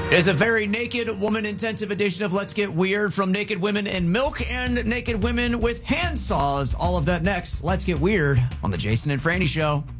It's a very naked, woman-intensive edition of Let's Get Weird, from naked women in milk and naked women with handsaws. All of that next. Let's Get Weird on the Jason and Franny Show.